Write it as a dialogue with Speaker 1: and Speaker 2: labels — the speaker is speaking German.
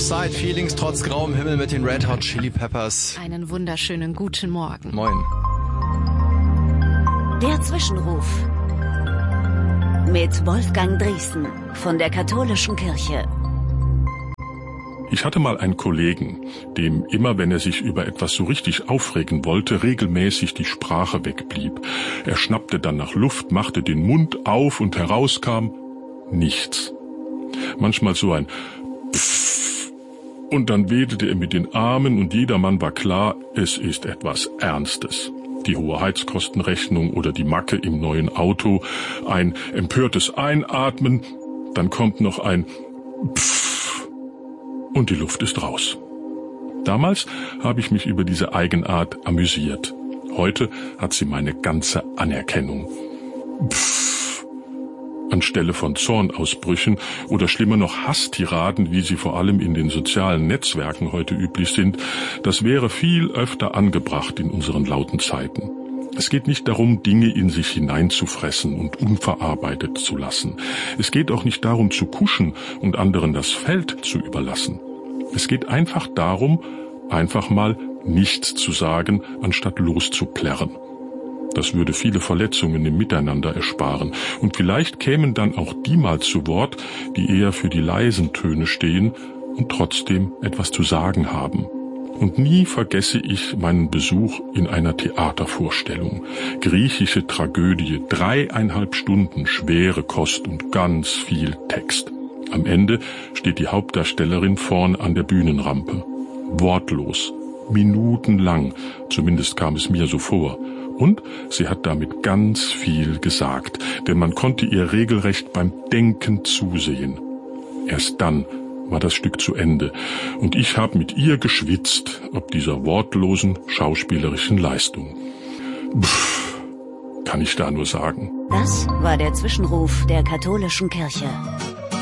Speaker 1: Side Feelings trotz grauem Himmel mit den Red Hot Chili Peppers.
Speaker 2: Einen wunderschönen guten Morgen.
Speaker 1: Moin.
Speaker 3: Der Zwischenruf mit Wolfgang Driesen von der Katholischen Kirche.
Speaker 4: Ich hatte mal einen Kollegen, dem immer, wenn er sich über etwas so richtig aufregen wollte, regelmäßig die Sprache wegblieb. Er schnappte dann nach Luft, machte den Mund auf und herauskam nichts. Manchmal so ein Pfff und dann wedelte er mit den Armen und jedermann war klar, es ist etwas Ernstes. Die hohe Heizkostenrechnung oder die Macke im neuen Auto, ein empörtes Einatmen, dann kommt noch ein Pfff. Und die Luft ist raus. Damals habe ich mich über diese Eigenart amüsiert. Heute hat sie meine ganze Anerkennung. Pff. Anstelle von Zornausbrüchen oder schlimmer noch Hasstiraden, wie sie vor allem in den sozialen Netzwerken heute üblich sind, das wäre viel öfter angebracht in unseren lauten Zeiten. Es geht nicht darum, Dinge in sich hineinzufressen und unverarbeitet zu lassen. Es geht auch nicht darum, zu kuschen und anderen das Feld zu überlassen. Es geht einfach darum, einfach mal nichts zu sagen, anstatt loszuplärren. Das würde viele Verletzungen im Miteinander ersparen. Und vielleicht kämen dann auch die mal zu Wort, die eher für die leisen Töne stehen und trotzdem etwas zu sagen haben. Und nie vergesse ich meinen Besuch in einer Theatervorstellung. Griechische Tragödie, 3,5 Stunden, schwere Kost und ganz viel Text. Am Ende steht die Hauptdarstellerin vorn an der Bühnenrampe. Wortlos, minutenlang, zumindest kam es mir so vor. Und sie hat damit ganz viel gesagt, denn man konnte ihr regelrecht beim Denken zusehen. Erst dann war das Stück zu Ende und ich habe mit ihr geschwitzt, ob dieser wortlosen schauspielerischen Leistung. Pff, kann ich da nur sagen.
Speaker 3: Das war der Zwischenruf der Katholischen Kirche.